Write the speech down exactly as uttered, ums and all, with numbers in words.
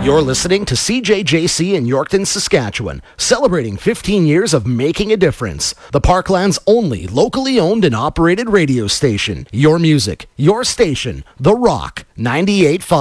You're listening to C J J C in Yorkton, Saskatchewan, celebrating fifteen years of making a difference. The Parkland's only locally owned and operated radio station. Your music, your station, The Rock, ninety-eight point five.